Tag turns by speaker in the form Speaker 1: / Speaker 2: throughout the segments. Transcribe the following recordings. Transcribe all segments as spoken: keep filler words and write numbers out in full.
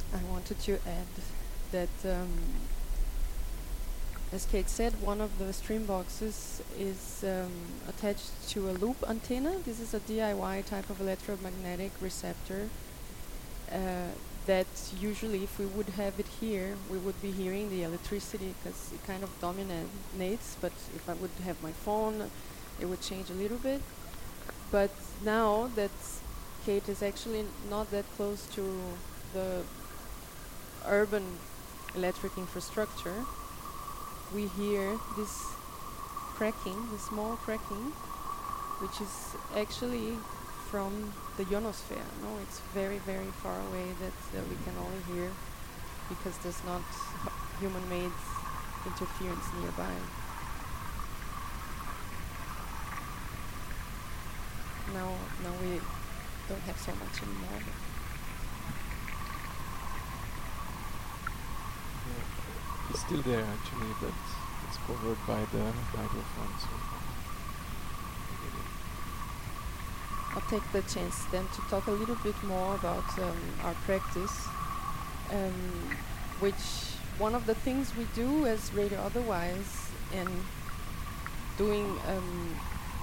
Speaker 1: I wanted to add that, um, as Kate said, one of the stream boxes is um, attached to a loop antenna. This is a D I Y type of electromagnetic receptor uh, that usually, if we would have it here, we would be hearing the electricity because it kind of dominates. But if I would have my phone, it would change a little bit. But now that Kate is actually not that close to the urban electric infrastructure, we hear this cracking, this small cracking, which is actually from the ionosphere. No, it's very, very far away that uh, we can only hear because there's not human-made interference nearby. Now, now we don't have so much anymore.
Speaker 2: It's still there actually, but it's covered by the microphone. So
Speaker 1: I'll take the chance then to talk a little bit more about um, our practice, um, which one of the things we do as Radio Otherwise and doing um,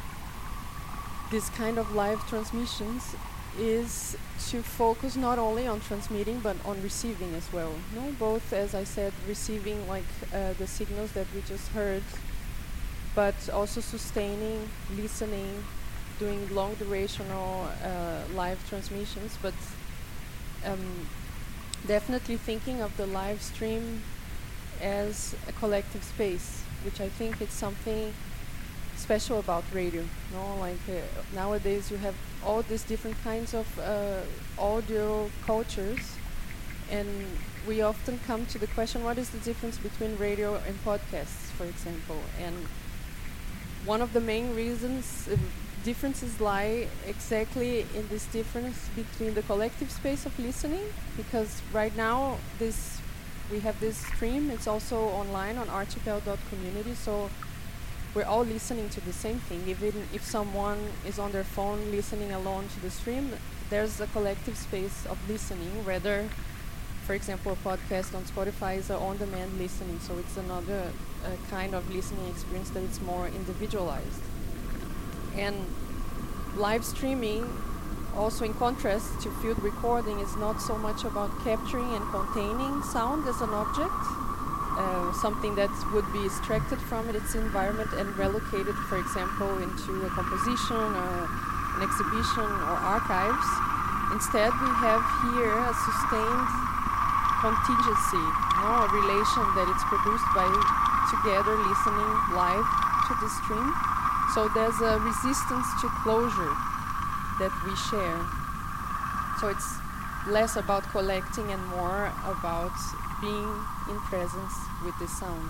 Speaker 1: this kind of live transmissions is to focus not only on transmitting but on receiving as well. No, both, as I said, receiving like uh, the signals that we just heard, but also sustaining, listening, doing long durational uh, live transmissions, but um, definitely thinking of the live stream as a collective space, which I think it's something special about radio. No, like uh, nowadays you have all these different kinds of uh, audio cultures, and we often come to the question, what is the difference between radio and podcasts, for example? And one of the main reasons uh, differences lie exactly in this difference between the collective space of listening, because right now this we have this stream, it's also online on archipel dot community, so we're all listening to the same thing. Even if someone is on their phone listening alone to the stream, there's a collective space of listening, rather, for example, a podcast on Spotify is a on-demand listening, so it's another uh, kind of listening experience that it's more individualized. And live streaming, also in contrast to field recording, is not so much about capturing and containing sound as an object, uh, something that would be extracted from its environment and relocated, for example, into a composition or an exhibition or archives. Instead, we have here a sustained contingency, no, a relation that it's produced by together listening live to the stream. So there's a resistance to closure that we share. So it's less about collecting and more about being in presence with the sounds.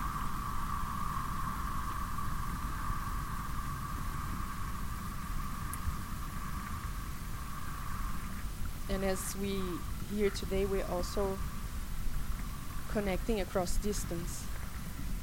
Speaker 1: And as we hear today, we're also connecting across distance.